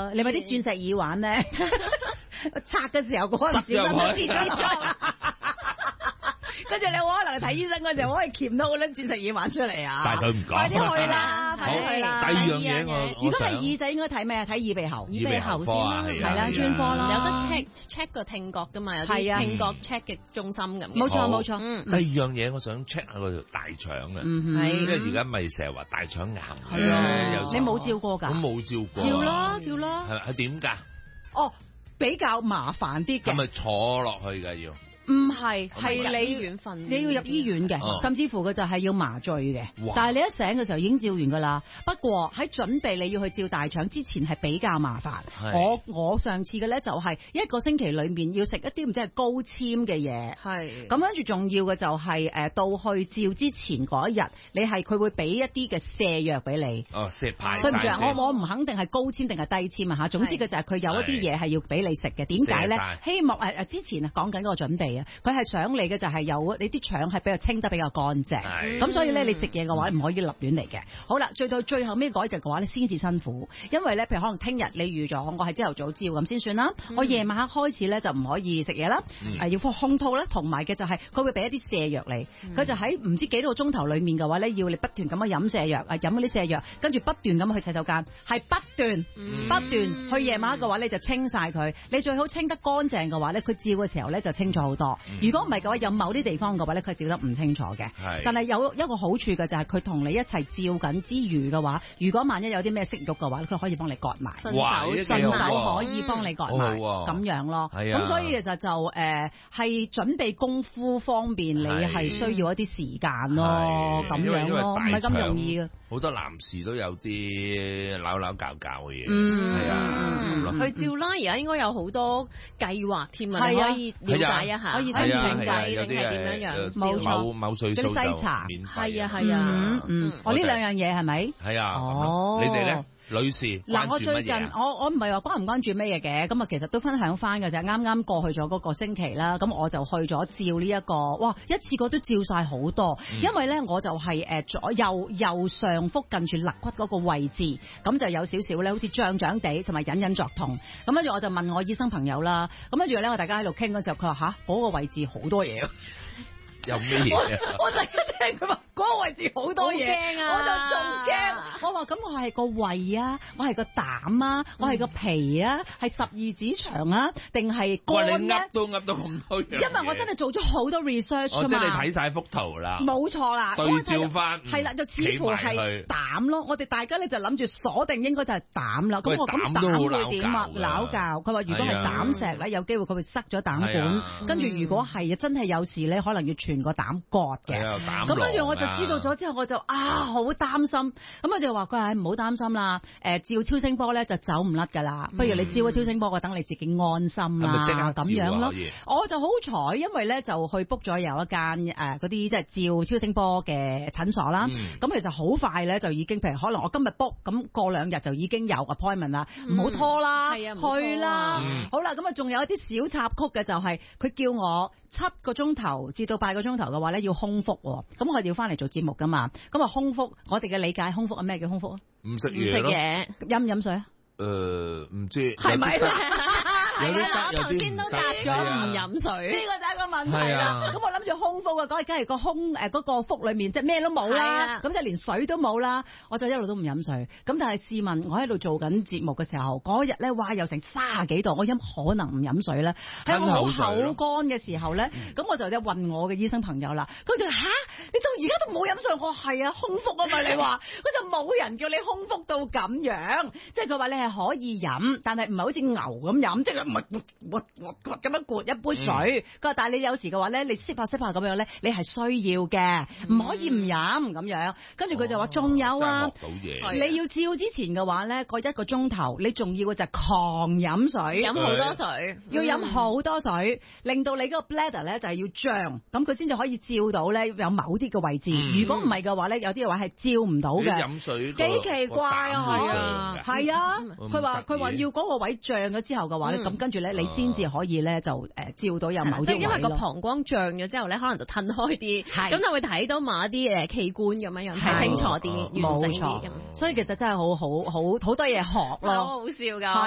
啦，你咪啲鑽石耳環咧，拆嘅時候嗰陣時真係跌咗。跟住你好可能睇醫生嗰陣，可以鉗到嗰粒鑽石耳環出嚟啊！ 但係佢唔講。 快啲去啦，快啲去啦！ 第二樣嘢如果係耳仔，應該睇咩啊？睇耳鼻喉， 耳鼻喉先啦， 係啦，專科啦。 有得 check 個聽覺噶嘛？有啲聽覺 check 嘅中心咁。 冇錯冇錯。 第二樣嘢，我想 check 下嗰條大腸嘅，因為而家咪成日話大腸癌嘅， 你冇照過㗎？ 我冇照過。 照啦，照啦。 係點㗎？ 哦，比較麻煩啲嘅。 係咪坐落去㗎要？ 唔係，係你你要入醫院嘅，甚至乎佢就係要麻醉嘅。但係你一醒嘅時候已經照完㗎啦。不過喺準備你要去照大腸之前係比較麻煩。我上次嘅咧就係一個星期裏面要食一啲唔知係高纖嘅嘢。係。咁跟住重要嘅就係到去照之前嗰一日，你係佢會俾一啲嘅瀉藥俾你。 哦，瀉排。 對唔住啊，我唔肯定係高纖定係低纖啊嚇。總之嘅就係佢有一啲嘢係要俾你食嘅。點解咧？希望之前講緊嗰個準備。佢係想你嘅就係有你啲腸係比較清得比較乾淨，咁所以咧你食嘢嘅話唔可以立亂嚟嘅。好啦，到最後尾嗰一日嘅話咧先至辛苦，因為咧譬如可能聽日你預咗我係朝頭早照咁先算啦，我夜晚黑開始咧就唔可以食嘢啦，要放空肚啦，同埋嘅就係佢會俾一啲瀉藥你，佢就喺唔知幾多個鐘頭裡面嘅話咧要你不斷咁樣飲瀉藥，飲嗰啲瀉藥，跟住不斷咁去洗手間，係不斷去夜晚黑嘅話咧就清晒佢，你最好清得乾淨嘅話咧，佢照嘅時候咧就清楚好多。如果唔係嘅話，有某啲地方嘅話咧，佢照得唔清楚嘅。但係有一個好處嘅就係佢同你一齊照緊之餘嘅話，如果萬一有啲咩息肉嘅話，佢可以幫你割埋。順手可以幫你割埋，咁樣咯。咁所以其實就係準備功夫方面，你係需要一啲時間咯，咁樣咯，唔係咁容易嘅。 好多男士都有啲扭搞嘅嘢，係啊， 去照啦。而家應該有好多計劃添啊，你可以了解一下，可以申請計定係點樣？冇錯， 某歲數就免費。 係啊， 我呢兩樣嘢係咪？ 係啊，你哋咧？女士， 嗱，我最近我唔係話關唔關注咩嘢嘅，咁啊其實都分享翻嘅就係啱啱過去咗嗰個星期啦，咁我就去咗照呢一個，哇，一次過都照晒好多，因為咧我就係右上腹近住肋骨嗰個位置，咁就有少少咧好似脹脹地，同埋隱隱作痛，咁跟住我就問我醫生朋友啦，咁跟住咧我大家喺度傾嗰時候，佢話嗰個位置好多嘢。 有咩嘢？ 我就一聽佢話嗰個位置好多嘢，我就仲驚。我話咁我係個胃啊，我係個膽啊，我係個脾啊，係十二指腸啊，定係肝咧？ 你噏都噏到咁多樣。 因為我真係做咗好多 research 㗎嘛。 即係你睇晒幅圖啦。 冇錯啦， 對照翻。 係啦，就似乎係膽咯。我哋大家咧就諗住鎖定應該就係膽啦。咁我咁膽會點啊？攪教。佢話如果係膽石咧，有機會佢會塞咗膽管。跟住如果係真係有事咧，可能要全個膽割嘅。咁跟住我就知道咗之後，我就好擔心。咁我就話佢係唔好擔心啦。照超聲波咧就走唔甩㗎啦。不如你照咗超聲波，我等你自己安心啦。咁樣咯。我就好彩，因為咧就去 book 咗有一間嗰啲即係照超聲波嘅診所啦。咁其實好快咧就已經，譬如可能我今日 book，咁過2日就已經有 appointment 啦。唔好拖啦，去啦。好啦，咁啊仲有一啲小插曲嘅就係佢叫我7個鐘頭至到8個鐘頭嘅話咧要空腹，咁我哋要翻嚟做節目噶嘛。咁啊空腹，我哋嘅理解空腹係咩叫空腹啊？ 唔食嘢， 飲唔飲水啊？ 唔知係咪？ 係啊，我頭先都答咗唔飲水， 呢個就係一個問題啦。咁我諗住空腹啊，梗係個胸嗰個腹裏面即係咩都冇啦，咁即係連水都冇啦。我就一路都唔飲水。咁但係試問我喺度做緊節目嘅時候，嗰日咧哇又成30幾度，我可能唔飲水咧？喺我口乾嘅時候咧，咁我就問我嘅醫生朋友啦。佢就你到而家都冇飲水？我係啊，空腹啊嘛。你話佢就冇人叫你空腹到咁樣，即係佢話你係可以飲，但係唔係好似牛咁飲，即係唔係咁樣灌一杯水。佢話但係你有時嘅話咧，你吸下咁樣咧，你係需要嘅，唔可以唔飲咁樣。跟住佢就話仲有啊，你要照之前嘅話咧，嗰1個鐘頭你仲要嘅就係狂飲水， 飲好多水， 要飲好多水，令到你嗰個 bladder 咧就係要脹，咁佢先至可以照到咧有某啲嘅位置。如果唔係嘅話咧，有啲嘅話係照唔到嘅。 飲水幾奇怪啊！係啊，佢話要嗰個位脹咗之後嘅話咧，咁跟住咧你先至可以咧就照到有某啲位。即係因為個膀胱脹咗之後咧，可能就褪開啲，咁就會睇到某一啲器官咁樣睇清楚啲、完整啲咁。所以其實真係好多嘢學咯， 好笑㗎。